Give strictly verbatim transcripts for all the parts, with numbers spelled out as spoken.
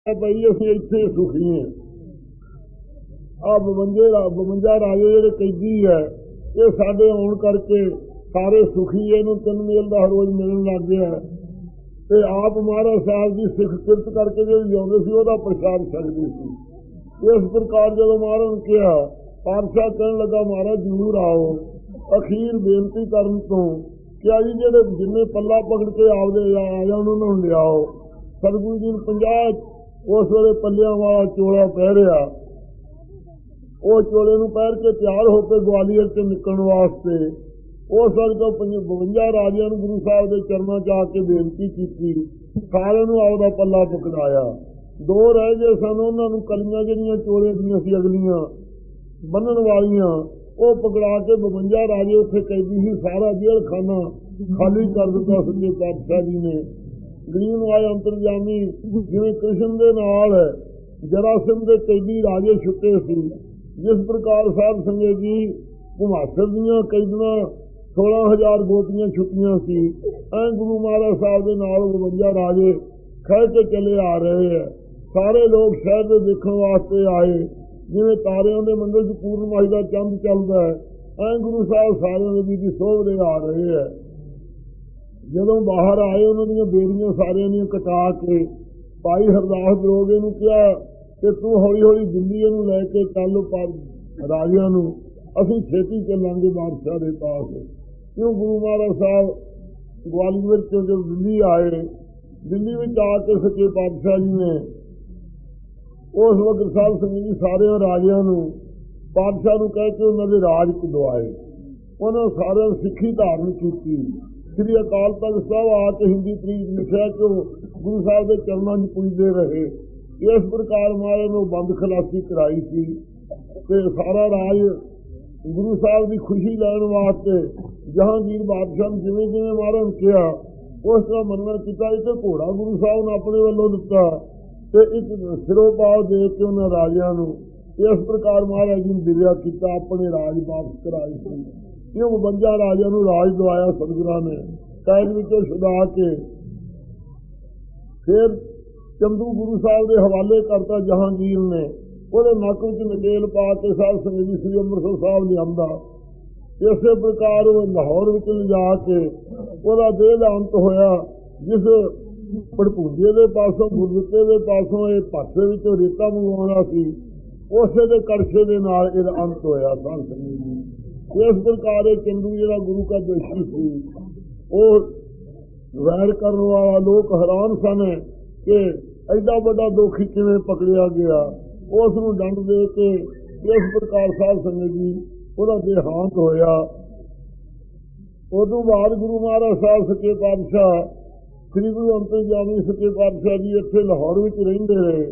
ਭਾਈ ਅਸੀਂ ਇੱਥੇ ਸੁਖੀ ਹਾਂ। ਆ ਬਵੰਜੇ ਬਵੰਜਾ ਰਾਜੇ ਜਿਹੜੇ ਕੈਦੀ ਹੈ, ਇਹ ਸਾਡੇ ਆਉਣ ਕਰਕੇ ਸਾਰੇ ਸੁਖੀ ਇਹਨੂੰ ਤਿੰਨ ਮੇਲ ਦਾ ਰੋਜ਼ ਮਿਲਣ ਲੱਗ ਗਿਆ। ਤੇ ਆਪ ਮਹਾਰਾਜ ਸਾਹਿਬ ਦੀ ਸਿੱਖ ਕਿਰਤ ਕਰਕੇ ਜਿਹੜੇ ਲਿਆਉਂਦੇ ਸੀ ਉਹਦਾ ਪ੍ਰਸ਼ਾਦ ਛਕਦੇ ਸੀ। ਇਸ ਪ੍ਰਕਾਰ ਜਦੋਂ ਮਹਾਰਾਜ ਨੂੰ ਕਿਹਾ, ਪਾਤਸ਼ਾਹ ਕਹਿਣ ਲੱਗਾ ਮਹਾਰਾਜ ਜ਼ਰੂਰ ਆਓ। ਅਖੀਰ ਬੇਨਤੀ ਕਰਨ ਤੋਂ ਕਿਹਾ ਜੀ ਜਿਹੜੇ ਜਿੰਨੇ ਪੱਲਾ ਪਕੜ ਕੇ ਆਪਦੇ ਆ ਜਾਣ ਉਹਨਾਂ ਨੂੰ ਲਿਆਓ। ਸਤਿਗੁਰੂ ਜੀ ਨੂੰ ਪੰਜਾਹ ਉਸ ਵੇਲੇ ਪੱਲਿਆਂ ਵਾਲਾ ਚੋਲਾ ਪਹਿਰਿਆ। ਉਹ ਚੋਲੇ ਨੂੰ ਪਹਿਰ ਕੇ ਤਿਆਰ ਹੋ ਕੇ ਗਵਾਲੀਅਰ ਤੇ ਨਿਕਲਣ ਵਾਸਤੇ ਉਸ ਵਕਤ ਬਵੰਜਾ ਰਾਜਿਆਂ ਨੂੰ ਗੁਰੂ ਸਾਹਿਬ ਦੇ ਚਰਨਾਂ ਚ ਆ ਕੇ ਬੇਨਤੀ ਕੀਤੀ। ਸਾਰਿਆਂ ਨੂੰ ਆਪਦਾ ਪੱਲਾ ਪਕੜਾਇਆ। ਦੋ ਰਹਿ ਗਏ ਸਨ, ਉਹਨਾਂ ਨੂੰ ਕਲੀਆਂ ਜਿਹੜੀਆਂ ਚੋਲੇ ਦੀਆਂ ਸੀ ਅਗਲੀਆਂ ਬੰਨਣ ਵਾਲੀਆਂ, ਉਹ ਪਕੜਾ ਕੇ ਬਵੰਜਾ ਰਾਜੇ ਉੱਥੇ ਕੈਦੀ ਸੀ। ਸਾਰਾ ਜੇਲ੍ਹ ਖਾਨਾ ਖਾਲੀ ਕਰ ਦਿੱਤਾ ਸੱਚੇ ਪਾਤਸ਼ਾਹ ਜੀ ਨੇ। ਗਰੀਬ ਨਵਾਜ ਅੰਤਰਜਾਮੀ ਜਿਵੇਂ ਕ੍ਰਿਸ਼ਨ ਦੇ ਨਾਲ ਜਰਾਸੰਧ ਦੇ ਕੈਦੀ ਰਾਜੇ ਛੁੱਟੇ ਸੀ, ਜਿਸ ਪ੍ਰਕਾਰ ਸਾਹਿਬ ਸੰਗਤ ਜੀ ਘੁਮਾਸਰ ਦੀਆਂ ਕੈਦੀਆਂ ਸੋਲਾਂ ਹਜ਼ਾਰ ਗੋਪੀਆਂ ਛੁੱਟੀਆਂ ਸੀ, ਐ ਗੁਰੂ ਮਹਾਰਾਜ ਸਾਹਿਬ ਦੇ ਨਾਲ ਬਵੰਜਾ ਰਾਜੇ ਖਹਿ ਕੇ ਚਲੇ ਆ ਰਹੇ ਹੈ। ਸਾਰੇ ਲੋਕ ਸ਼ਹਿਰ ਦੇ ਦੇਖਣ ਵਾਸਤੇ ਆਏ, ਜਿਵੇਂ ਤਾਰਿਆਂ ਦੇ ਮੰਦਰ ਚ ਪੂਰਨਮਾਸ਼ੀ ਦਾ ਚੰਦ ਚੱਲਦਾ ਹੈ, ਐ ਗੁਰੂ ਸਾਹਿਬ ਸਾਰਿਆਂ ਦੇ ਵੀ ਸੋਭਦੇ ਆ ਰਹੇ ਹੈ। ਜਦੋਂ ਬਾਹਰ ਆਏ ਉਹਨਾਂ ਦੀਆਂ ਬੇੜੀਆਂ ਸਾਰਿਆਂ ਦੀਆਂ ਕਟਾ ਕੇ ਭਾਈ ਹਰਦਾਸ ਦਰੋਗੇ ਨੂੰ ਕਿਹਾ ਕਿ ਤੂੰ ਹੌਲੀ ਹੌਲੀ ਦਿੱਲੀ ਇਹਨੂੰ ਲੈ ਕੇ ਚੱਲ ਪਰ ਰਾਜਿਆਂ ਨੂੰ, ਅਸੀਂ ਛੇਤੀ ਚੱਲਾਂਗੇ ਬਾਦਸ਼ਾਹ ਦੇ ਪਾਸ। ਕਿਉਂ ਗੁਰੂ ਮਹਾਰਾਜ ਸਾਹਿਬ ਗਵਾਲੀਅਰ ਤੋਂ ਜਦੋਂ ਦਿੱਲੀ ਆਏ, ਦਿੱਲੀ ਵਿੱਚ ਆ ਕੇ ਸੱਚੇ ਪਾਤਸ਼ਾਹ ਜੀ ਨੇ ਉਸ ਵਕਤ ਸਾਹਿਬ ਸੰਗਤ ਜੀ ਸਾਰਿਆਂ ਰਾਜਿਆਂ ਨੂੰ ਬਾਦਸ਼ਾਹ ਨੂੰ ਕਹਿ ਕੇ ਉਹਨਾਂ ਦੇ ਰਾਜ ਕਢਵਾਏ। ਉਹਨਾਂ ਸਾਰਿਆਂ ਨੂੰ ਸਿੱਖੀ ਧਾਰਨ ਕੀਤੀ। ਸ੍ਰੀ ਅਕਾਲ ਤਖਤ ਸਾਹਿਬ ਆ ਕੇ ਹਿੰਦੀ ਪ੍ਰੀਤ ਲਿਖਿਆ ਕਿ ਗੁਰੂ ਸਾਹਿਬ ਦੇ ਚਰਨਾਂ ਚ ਪੁੱਜਦੇ ਰਹੇ। ਇਸ ਪ੍ਰਕਾਰ ਮਹਾਰਾਜ ਨੂੰ ਬੰਦ ਖਲਾਸੀ ਕਰਾਈ ਸੀ ਤੇ ਸਾਰਾ ਰਾਜ ਗੁਰੂ ਸਾਹਿਬ ਦੀ ਖੁਸ਼ੀ ਲੈਣ ਵਾਸਤੇ ਜਹਾਂਗੀਰ ਬਾਦਸ਼ਾਹ ਨੂੰ ਜਿਵੇਂ ਜਿਵੇਂ ਮਹਾਰਾਜ ਨੇ ਕਿਹਾ ਉਸ ਤਰ੍ਹਾਂ ਮੰਨਣ ਕੀਤਾ। ਇੱਕ ਘੋੜਾ ਗੁਰੂ ਸਾਹਿਬ ਨੇ ਆਪਣੇ ਵੱਲੋਂ ਦਿੱਤਾ ਤੇ ਇੱਕ ਸਿਰੋਂ ਪਾਓ ਦੇ ਕੇ ਉਹਨਾਂ ਰਾਜਿਆਂ ਨੂੰ ਇਸ ਪ੍ਰਕਾਰ ਮਹਾਰਾਜ ਜੀ ਨੇ ਦਿਰਿਆ ਕੀਤਾ, ਆਪਣੇ ਰਾਜ ਵਾਪਸ ਕਰਾਏ ਸੀ। ਇਹ ਬਵੰਜਾ ਰਾਜਿਆਂ ਨੂੰ ਰਾਜ ਦਵਾਇਆ ਸਤਿਗੁਰਾਂ ਨੇ, ਕੈਦ ਵਿੱਚੋਂ ਛੁਡਾ ਕੇ ਫਿਰ ਚੰਦੂ ਗੁਰੂ ਸਾਹਿਬ ਦੇ ਹਵਾਲੇ ਕਰਤਾ ਜਹਾਂਗੀਰ ਨੇ। ਉਹਦੇ ਨੱਕ ਵਿੱਚ ਨਕੇਲ ਪਾ ਕੇ ਸਾਧ ਸੰਗਤ ਜੀ ਸ੍ਰੀ ਅੰਮ੍ਰਿਤਸਰ ਸਾਹਿਬ ਲਿਆਂਦਾ। ਇਸੇ ਪ੍ਰਕਾਰ ਉਹ ਲਾਹੌਰ ਵਿੱਚ ਲਿਜਾ ਕੇ ਉਹਦਾ ਦੇਹ ਦਾ ਅੰਤ ਹੋਇਆ। ਜਿਸ ਭੜਪੂਜੇ ਦੇ ਪਾਸੋਂ ਗੁਰਦਿੱਤੇ ਦੇ ਪਾਸੋਂ ਇਹ ਪਾਸੇ ਵਿੱਚੋਂ ਰੇਤਾ ਮੰਗਵਾਉਣਾ ਸੀ, ਉਸੇ ਦੇ ਕੜਛੇ ਦੇ ਨਾਲ ਇਹਦਾ ਅੰਤ ਹੋਇਆ। ਸਾਧ ਸੰਗਤ ਜੀ ਇਸ ਪ੍ਰਕਾਰ ਇਹ ਚੰਦੂ ਜਿਹੜਾ ਗੁਰੂ ਕਾ ਦੋਸ਼ੀ ਸੀ, ਉਹ ਵੈਰ ਕਰਨ ਵਾਲਾ ਲੋਕ ਹੈਰਾਨ ਸਨ ਕਿ ਐਡਾ ਵੱਡਾ ਦੋਖੀ ਕਿਵੇਂ ਪਕੜਿਆ ਗਿਆ। ਉਸ ਨੂੰ ਦੰਡ ਦੇ ਕੇ ਇਸ ਪ੍ਰਕਾਰ ਸਾਧ ਸੰਗਤ ਜੀ ਉਹਦਾ ਦੇਹਾਂਤ ਹੋਇਆ। ਉਦੋਂ ਬਾਅਦ ਗੁਰੂ ਮਹਾਰਾਜ ਸਾਹਿਬ ਸੱਚੇ ਪਾਤਸ਼ਾਹ ਸ੍ਰੀ ਗੁਰੂ ਅੰਤਰਜਾਮੀ ਸੱਚੇ ਪਾਤਸ਼ਾਹ ਜੀ ਇੱਥੇ ਲਾਹੌਰ ਵਿੱਚ ਰਹਿੰਦੇ ਰਹੇ।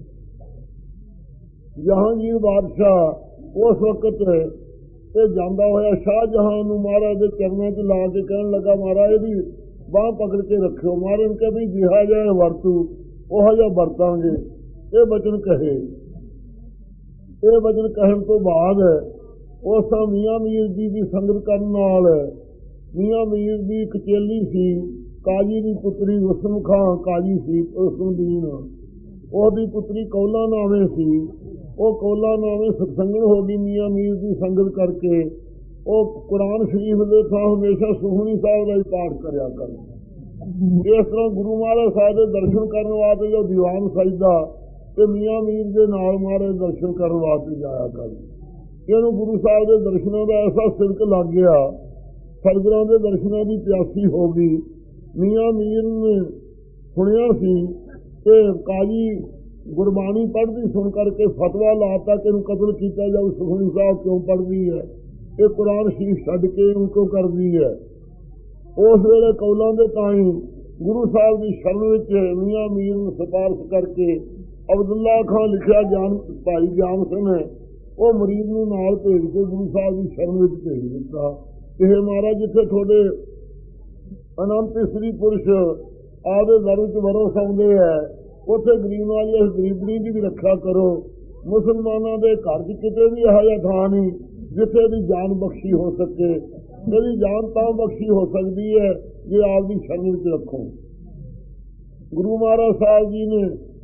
ਜਹਾਂਗੀਰ ਬਾਦਸ਼ਾਹ ਉਸ ਵਕਤ ਇਹ ਜਾਂਦਾ ਹੋਇਆ ਸ਼ਾਹਜਹਾਂ ਨੂੰ ਮਹਾਰਾਜ ਦੇ ਚਰਨਾਂ ਚ ਲਾ ਕੇ ਕਹਿਣ ਲੱਗਾ, ਮਹਾਰਾਜ ਇਹਦੀ ਬਾਂਹ ਪਕੜ ਕੇ ਰੱਖਿਓ। ਮਹਾਰਾਜ ਨੇ ਕਿਹਾ ਵੀ ਜਿਹਾ ਜਿਹਾ ਵਰਤੂ ਉਹੋ ਜਿਹਾ ਵਰਤਾਂਗੇ। ਇਹ ਬਚਨ ਕਹੇ। ਇਹ ਬਚਨ ਕਹਿਣ ਤੋਂ ਬਾਅਦ ਉਸ ਤਾਂ ਮੀਆਂ ਮੀਰ ਜੀ ਦੀ ਸੰਗਤ ਕਰਨ ਨਾਲ, ਮੀਆਂ ਮੀਰ ਦੀ ਇੱਕ ਚੇਲੀ ਸੀ, ਕਾਜੀ ਦੀ ਪੁੱਤਰੀ ਹੁਸਨ ਖਾਂ ਕਾਜੀ ਸੀ ਉਸਦੀਨ, ਉਹਦੀ ਪੁੱਤਰੀ ਕੌਲਾ ਨਾਵੇਂ ਸੀ। ਉਹ ਕੌਲਾ ਨਾਵੇਂ ਸਤਸੰਗਣ ਹੋ ਗਈ ਮੀਆਂ ਮੀਰ ਦੀ ਸੰਗਤ ਕਰਕੇ। ਉਹ ਕੁਰਾਨ ਸ਼ਰੀਫ ਦੇ ਥਾਂ ਹਮੇਸ਼ਾ ਸੁਖਮਨੀ ਸਾਹਿਬ ਦਾ ਹੀ ਪਾਠ ਕਰਿਆ ਕਰ। ਇਸ ਤਰ੍ਹਾਂ ਗੁਰੂ ਮਹਾਰਾਜ ਸਾਹਿਬ ਦੇ ਦਰਸ਼ਨ ਕਰਨ ਵਾਸਤੇ ਜੋ ਦੀਵਾਨ ਸਜਦਾ ਤੇ ਮੀਆਂ ਮੀਰ ਦੇ ਨਾਲ ਮਹਾਰਾਜ ਦਰਸ਼ਨ ਕਰਨ ਵਾਸਤੇ ਜਾਇਆ ਕਰ। ਇਹਨੂੰ ਗੁਰੂ ਸਾਹਿਬ ਦੇ ਦਰਸ਼ਨਾਂ ਦਾ ਐਸਾ ਸਿਦਕ ਲੱਗ ਗਿਆ, ਸਤਿਗੁਰਾਂ ਦੇ ਦਰਸ਼ਨਾਂ ਦੀ ਪਿਆਸੀ ਹੋ ਗਈ। ਮੀਆਂ ਮੀਰ ਨੇ ਸੁਣਿਆ ਸੀ ਕਿ ਕਾਜੀ ਗੁਰਬਾਣੀ ਪੜ੍ਹਦੀ ਸੁਣ ਕਰਕੇ ਫਤਵਾ ਲਾਤਾ ਕਿ ਇਹਨੂੰ ਕਤਲ ਕੀਤਾ ਜਾਊ। ਸੁਖਮਨੀ ਸਾਹਿਬ ਕਿਉਂ ਪੜ੍ਹਦੀ ਹੈ, ਇਹ ਕੁਰਾਨ ਸ਼ਰੀਫ ਛੱਡ ਕੇ ਇਹਨੂੰ ਕਿਉਂ ਕਰਦੀ ਹੈ। ਉਸ ਵੇਲੇ ਕੌਲਾਂ ਦੇ ਤਾਈਂ ਗੁਰੂ ਸਾਹਿਬ ਦੀ ਸ਼ਰਨ ਵਿੱਚ ਮੀਆਂ ਮੀਰ ਨੂੰ ਸਿਫਾਰਿਸ਼ ਕਰਕੇ ਅਬਦੁੱਲਾ ਖਾਂ ਲਿਖਿਆ ਜਾਨ ਭਾਈ ਜਾਨ ਸਿੰਘ ਹੈ, ਉਹ ਮਰੀਜ਼ ਨੂੰ ਨਾਲ ਭੇਜ ਕੇ ਗੁਰੂ ਸਾਹਿਬ ਦੀ ਸ਼ਰਨ ਵਿੱਚ ਭੇਜ ਦਿੱਤਾ। ਇਹ ਮਹਾਰਾਜ ਜਿੱਥੇ ਤੁਹਾਡੇ ਅਨੰਤ ਇਸਤਰੀ ਪੁਰਸ਼ ਆਪਦੇ ਦਰ ਵਿੱਚ ਵਰਸ ਆਉਂਦੇ ਹੈ, ਉੱਥੇ ਗਰੀਬ ਵਾਲੀ ਇਸ ਗਰੀਬਣੀ ਦੀ ਵੀ ਰੱਖਿਆ ਕਰੋ। ਮੁਸਲਮਾਨਾਂ ਦੇ ਘਰ 'ਚ ਕਿਤੇ ਵੀ ਇਹੋ ਜਿਹਾ ਥਾਂ ਨਹੀਂ ਜਿੱਥੇ ਇਹਦੀ ਜਾਨ ਬਖਸ਼ੀ ਹੋ ਸਕੇ। ਇਹਦੀ ਜਾਨ ਤਾਂ ਬਖਸ਼ੀ ਹੋ ਸਕਦੀ ਹੈ ਜੇ ਆਪਦੀ ਸ਼ਰਨ ਵਿੱਚ ਰੱਖੋ। ਗੁਰੂ ਮਹਾਰਾਜ ਸਾਹਿਬ ਜੀ ਨੇ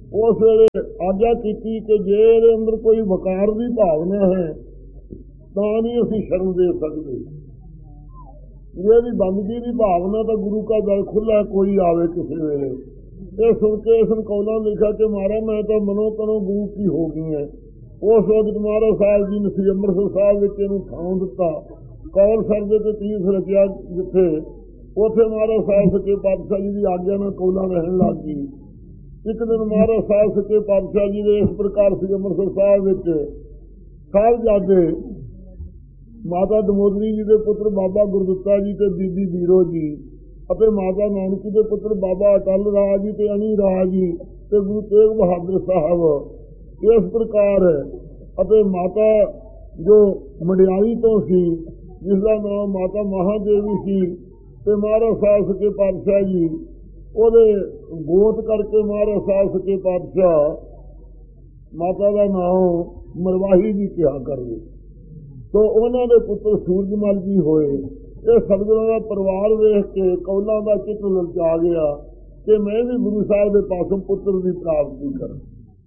उस वेले आग्या की कि जे इहदे अंदर कोई वकार की भावना है तो नहीं असीं शरण दे सकते। जे भी बंदगी की भावना तो गुरु का दर खुला कोई आवे किसी वेले। ये सुन के इस कौला लिखा कि महाराज मैं तो मनो तनो गुरु की हो गई है। उस वक्त महाराज साहब जी ने श्री अमृतसर साहब विच इहनूं थां दिता। कौल सर दे तीस रचिया जिथे उथे महाराज साहब सच्चे पातशाह जी की आग्या नाल कौला रहन लग गई। एक दिन महाराज साहब सच्चे पातशाह जी ने इस प्रकार श्री अमृतसर साहब विच साहिबजादे माता दमोदरी जी के पुत्र बाबा गुरदित्ता जी ते बीबी बीरो जी अते माता नानकी के पुत्र बाबा अटल राज जी ते अनी राज जी ते गुरु तेग बहादुर साहब इस प्रकार अते माता जो मंडियाई तो सी जिसका नाम माता महादेवी सी ते महाराज साहब सच्चे पातशाह जी ओदे गोत करके महाराज साहब सच्चे पातशाह माता का नाम मरवाही जी कहा करते। तो उन्होंने पुत्र सूरजमल जी होए। ये सतगुरां दा परिवार वेख के कौलां दा चित्त ललचा गया कि मैं भी गुरु साहब के पासों पुत्र की प्राप्ति करूं।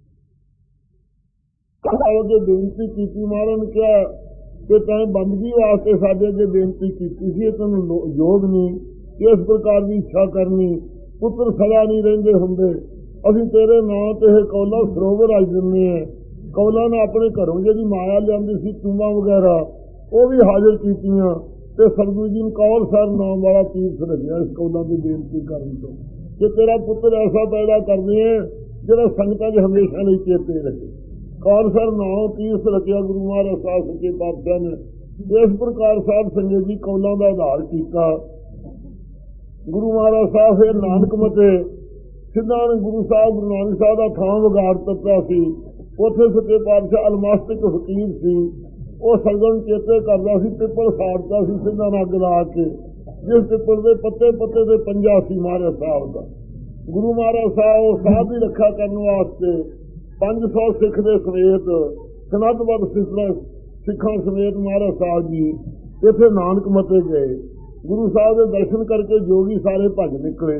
अगे बेनती की महाराज ने कहा कि तैं बंदगी वास्ते साडे अगे बेनती की सी, तेन योग नहीं इस प्रकार की इच्छा करनी, पुत्र सदा नहीं रहिंदे हुंदे, असीं तेरे नां ते कौला सरोवर अज दिंदे हैं। कौला ने अपने घरों जी माया लियादी सी टूमा वगैरह वो भी हाजिर कीतियां ते सतगुरु जी ने कौल सर नाम वाला तीर्थ रखिया इस कौला की बेनती करने तो कि तेरा पुत्र ऐसा पैदा करते हैं जिहड़ा संगतां च हमेशा नहीं चेते रहे। कौल सर नाम तीर्थ रखिया गुरु महाराज साहब सच्चे पातशाह ने। इस प्रकार साहब संगत जी कौलों का आधार किया। गुरु महाराज साहब फिर नानक मते सिद्धा गुरु साहब गुरु नानक साहब का थां विगाड़ तत्ता सी। उथे सच्चे पातशाह अलमास्तिक फकीर सी, वो सगन चेते करता सी, पिपल साड़ता सी सिद्धा अग ला के, जिस पिपल के पत्ते पत्ते से पंजा सी महाराज साहब का। गुरु महाराज साहब साहब की रक्षा करने वास्ते पांच सौ सिख के समेत सनदबद्ध सिखा समेत महाराज साहब जी इथे नानक मते गए। गुरु साहब के दर्शन करके जोगी सारे भज निकले।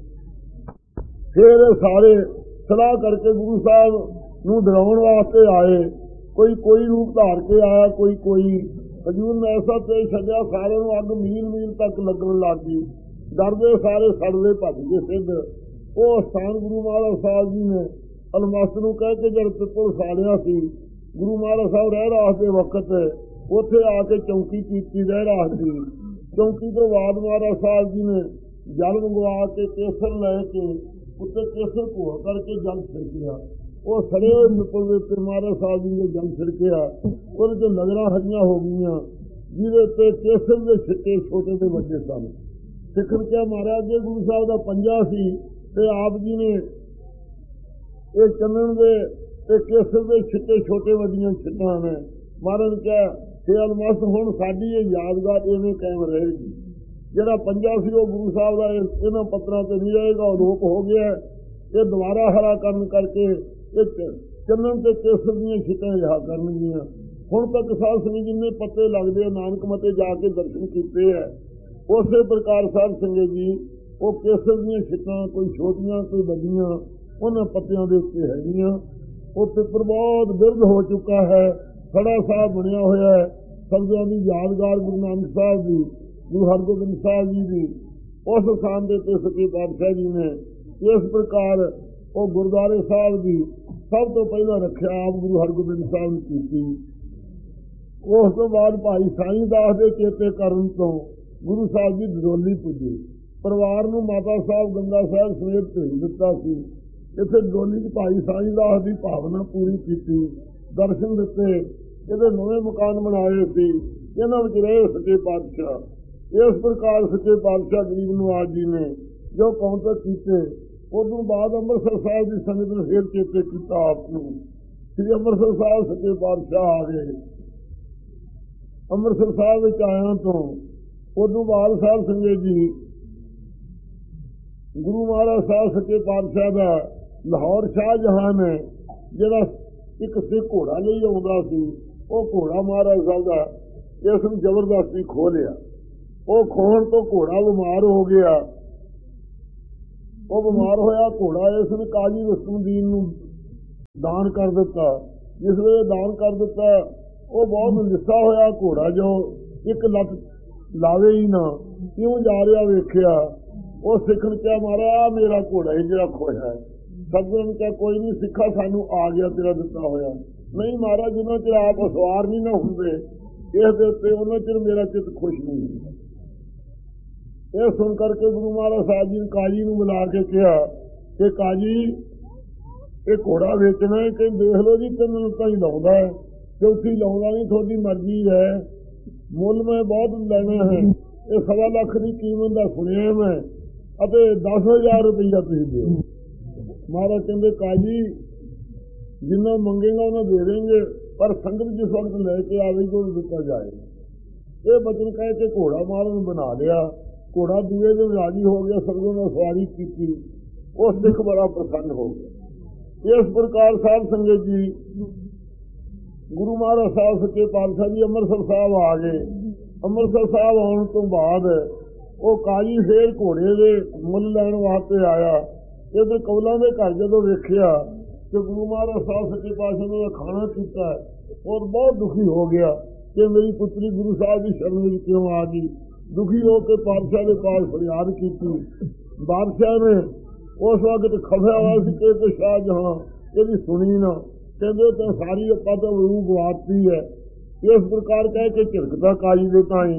फिर सारे सलाह करके गुरु साहब नूं डराउण वास्ते आए। कोई कोई रूप धार के आया, कोई कोई हजूर ने ऐसा तेज छड्या सारे नूं अग मील मील तक लगन लग गई। डरदे सारे सड़दे भज गए सिद्ध। वो स्थान गुरु महाराज साहब जी ने अलमस्त नूं कह के जब पिपल साड़िया सी, गुरु महाराज साहब रह रास के वक्त उथे आके चौकी की रह रास की। चौकी तो बाद महाराज साहब जी ने जल मंगवा के केसर लैके उत्ते केसर घोल करके जल छिड़किया। वो सड़े हुए पिपल के उत्ते महाराज साहब जी ने जल छिड़किया। उहदे नजर हरियां हो गई जिहदे उत्ते केसर के छिट्टे छोटे ते वड्डे सन। सिखर क्या महाराज जी गुरु साहब का पंजा सी ते आप जी ने ये चंदन के ते केसर के छिट्टे छोटे वड्डियां छिट्टां ने। महाराज ने कहा हे अलमस्त हुण साडी ये यादगार इवें कायम रहेगी। जिहड़ा पंजा सी वो गुरु साहब का इन्हां पत्थरां ते नहीं रहेगा, लोप हो गया। ये दोबारा हरा करन करके चंदन ते केसर दीयां छिट्टां रहा करनगियां। हुण तक साध संगत जिन्ने पत्ते लगदे नानक मते जाके दर्शन कीते है। उसे प्रकार साध संगत जी वो केसर दीयां छिट्टां कोई छोटियां कोई वड्डियां उन्हां पत्तियां दे उत्ते हैगियां। वो पिपर बहुत बिरध हो चुका है, खड़ा साहब बनया होया है। संगतां दी यादगार गुरु नानक साहब जी गुरु हरगोबिंद साहब जी की उस स्थान के सच्चे पातशाह जी ने इस प्रकार वो गुरुद्वारे साहब की सब तो पहला रखिया आप गुरु हरगोबिंद साहब ने की। उस तो बाद भाई साईं दास के चेते करन तो गुरु साहब जी डडोली पुजे। परिवार नूं माता साहब गंगा साहब समेत भेज दिता सी। इत्थे डडोली च भाई साईं दास की भावना पूरी की, दर्शन दिते। इहदे नवे मकान बनाए सी, इन्हां विच रहे सच्चे पातशाह। इस प्रकार सच्चे पातशाह गरीब नवाज जी ने जो कौंतक कीते। उदों बाद अमृतसर साहब की संगत ने फिर चेते किया आपनूं। श्री अमृतसर साहब सच्चे पातशाह आ गए। अमृतसर साहब विच आया तो उदों बाद साहब संगत जी गुरु महाराज साहब सच्चे पातशाह का लाहौर शाहजहां है जिहड़ा एक सिख घोड़ा नहीं आउंदा सी, वो घोड़ा महाराज साहब का इस नूं जबरदस्ती खो लिया। वो खोण तो घोड़ा बीमार हो गया। ਉਹ ਬਿਮਾਰ ਹੋਇਆ ਘੋੜਾ ਇਸ ਨੇ ਕਾਜੀ ਰੁਸਤਮਦੀਨ ਨੂੰ ਦਾਨ ਕਰ ਦਿੱਤਾ। ਜਿਸ ਵੇਲੇ ਦਾਨ ਕਰ ਦਿੱਤਾ ਉਹ ਬਹੁਤ ਲਿੱਸਾ ਹੋਇਆ ਘੋੜਾ, ਜੋ ਇੱਕ ਲੱਤ ਲਾਵੇ ਹੀ ਨਾ, ਕਿਉਂ ਜਾ ਰਿਹਾ ਵੇਖਿਆ। ਉਹ ਸਿੱਖ ਨੇ ਕਿਹਾ ਮਹਾਰਾਜ ਮੇਰਾ ਘੋੜਾ ਹੀ ਜਿਹੜਾ ਖੋਇਆ ਹੈ। ਸਤਿਗੁਰੂ ਨੇ ਕਿਹਾ ਕੋਈ ਨਹੀਂ ਸਿੱਖਾ, ਸਾਨੂੰ ਆ ਗਿਆ ਤੇਰਾ ਦਿੱਤਾ ਹੋਇਆ। ਨਹੀਂ ਮਹਾਰਾਜ, ਜਿੰਨਾ ਚਿਰ ਆਪ ਸਵਾਰ ਨਹੀਂ ਨਾ ਹੁੰਦੇ ਇਸ ਦੇ ਉੱਤੇ ਉਹਨਾਂ ਚਿਰ ਮੇਰਾ ਚਿੱਤ ਖੁਸ਼ ਨਹੀਂ ਹੁੰਦਾ। ਇਹ ਸੁਣ ਕਰਕੇ ਗੁਰੂ ਮਹਾਰਾਜ ਸਾਹਿਬ ਜੀ ਨੇ ਕਾਜੀ ਨੂੰ ਬੁਲਾ ਕੇ ਕਿਹਾ ਕਿ ਕਾਜੀ ਇਹ ਘੋੜਾ ਵੇਚਣਾ ਹੈ ਕਿ ਦੇਖ ਲਓ ਜੀ ਤਿੰਨ ਲੱਤਾਂ ਹੀ ਲਾਉਂਦਾ ਹੈ, ਚੌਥੀ ਲਾਉਂਦਾ ਨਹੀਂ, ਤੁਹਾਡੀ ਮਰਜ਼ੀ ਹੈ। ਮੁੱਲ ਮੈਂ ਬਹੁਤ ਲੈਣਾ ਹੈ, ਇਹ ਸਵਾ ਲੱਖ ਦੀ ਕੀਮਤ ਦਾ ਸੁਣਿਆ ਮੈਂ, ਅਤੇ ਦਸ ਹਜ਼ਾਰ ਰੁਪਈਆ ਤੁਸੀਂ ਦਿਓ। ਮਹਾਰਾਜ ਕਹਿੰਦੇ ਕਾਜੀ ਜਿੰਨਾ ਮੰਗੇਗਾ ਉਹਨਾਂ ਦੇ ਦੇਂਗੇ, ਪਰ ਸੰਗਤ ਜਿਸ ਵਕਤ ਲੈ ਕੇ ਆਵੇਗੀ ਉਹਨੂੰ ਦਿੱਤਾ ਜਾਏਗਾ। ਇਹ ਬਚਨ ਕਹਿ ਕੇ ਘੋੜਾ ਮਹਾਰਾਜ ਨੂੰ ਬਣਾ ਲਿਆ। ਘੋੜਾ ਦੂਏ ਦਿਨ ਰਾਜੀ ਹੋ ਗਿਆ, ਸਤਿਗੁਰੂ ਨੇ ਸਵਾਰੀ ਕੀਤੀ, ਉਹ ਸਿੱਖ ਬੜਾ ਪ੍ਰਸੰਨ ਹੋ ਗਿਆ। ਇਸ ਪ੍ਰਕਾਰ ਸਾਧ ਸੰਗਤ ਜੀ ਗੁਰੂ ਮਹਾਰਾਜ ਸਾਹਿਬ ਸੱਚੇ ਪਾਤਸ਼ਾਹ ਜੀ ਅੰਮ੍ਰਿਤਸਰ ਸਾਹਿਬ ਆ ਗਏ। ਅੰਮ੍ਰਿਤਸਰ ਸਾਹਿਬ ਆਉਣ ਤੋਂ ਬਾਅਦ ਉਹ ਕਾਜੀ ਫੇਰ ਘੋੜੇ ਦੇ ਮੁੱਲ ਲੈਣ ਵਾਸਤੇ ਆਇਆ। ਇਹਦੇ ਕੌਲਾਂ ਦੇ ਘਰ ਜਦੋਂ ਵੇਖਿਆ ਕਿ ਗੁਰੂ ਮਹਾਰਾਜ ਸਾਹਿਬ ਸੱਚੇ ਪਾਤਸ਼ਾਹ ਨੇ ਖਾਣਾ ਕੀਤਾ ਔਰ ਬਹੁਤ ਦੁਖੀ ਹੋ ਗਿਆ ਕਿ ਮੇਰੀ ਪੁੱਤਰੀ ਗੁਰੂ ਸਾਹਿਬ ਦੀ ਸ਼ਰਨ ਵਿੱਚ ਕਿਉਂ ਆ ਗਈ। ਦੁਖੀ ਹੋ ਕੇ ਪਾਤਸ਼ਾਹ ਦੇ ਪਾਸ ਫਰਿਆਦ ਕੀਤੀ। ਬਾਦਸ਼ਾਹ ਨੇ ਉਸ ਵਕਤ ਖਫਿਆ ਹੋਇਆ ਸੀ ਕਿ ਤੇ ਸ਼ਾਹ ਜਹਾਂ ਇਹਦੀ ਸੁਣੀ ਨਾ, ਕਹਿੰਦੇ ਤਾਂ ਸਾਰੀ ਆਪਾਂ ਤਾਂ ਰੂਹ ਗਵਾਤੀ ਹੈ। ਇਸ ਪ੍ਰਕਾਰ ਕਹਿ ਕੇ ਝਿੜਕਦਾ ਕਾਜੀ ਦੇ ਤਾਈ।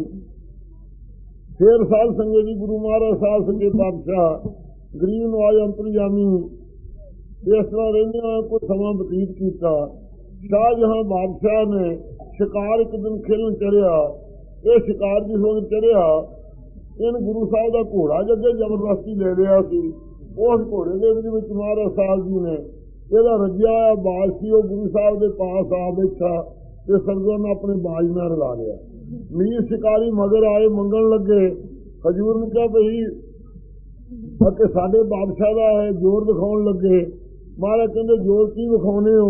ਫੇਰ ਸਾਧ ਸੰਗਤ ਜੀ ਗੁਰੂ ਮਹਾਰਾਜ ਸਾਹਿਬ ਸੱਚੇ ਪਾਤਸ਼ਾਹ ਗਰੀਬ ਨਵਾਜ ਅੰਤਰਜਾਮੀ ਇਸ ਤਰ੍ਹਾਂ ਰਹਿੰਦਿਆਂ ਕੋਈ ਸਮਾਂ ਬਤੀਤ ਕੀਤਾ। ਸ਼ਾਹਜਹਾਂ ਬਾਦਸ਼ਾਹ ਨੇ ਸ਼ਿਕਾਰ ਇੱਕ ਦਿਨ ਖੇਲਣ ਚੜਿਆ। ਇਹ ਸ਼ਿਕਾਰ ਜਿਸ ਵਕਤ ਚੜਿਆ ਇਹਨ ਗੁਰੂ ਸਾਹਿਬ ਦਾ ਘੋੜਾ ਜੱਗੇ ਜ਼ਬਰਦਸਤੀ ਲੈ ਲਿਆ ਸੀ। ਉਸ ਘੋੜੇ ਦੇ ਵਿੱਚ ਮਹਾਰਾਜ ਸਾਹਿਬ ਜੀ ਨੇ ਇਹਦਾ ਰੱਜਿਆ ਹੋਇਆ ਬਾਜ ਸੀ, ਉਹ ਗੁਰੂ ਸਾਹਿਬ ਦੇ ਪਾਸ ਆ ਬੈਠਾ ਤੇ ਸਤਿਗੁਰੂ ਨੇ ਆਪਣੇ ਬਾਜ ਨਾਲ ਰਲਾ ਲਿਆ। ਮੀਰ ਸ਼ਿਕਾਰੀ ਮਗਰ ਆਏ, ਮੰਗਣ ਲੱਗੇ। ਹਜ਼ੂਰ ਨੇ ਕਿਹਾ ਭਈ ਕਿ ਸਾਡੇ ਬਾਦਸ਼ਾਹ ਦਾ ਹੈ, ਜ਼ੋਰ ਦਿਖਾਉਣ ਲੱਗੇ। ਮਹਾਰਾਜ ਕਹਿੰਦੇ ਜ਼ੋਰ ਕੀ ਵਿਖਾਉਨੇ ਹੋ,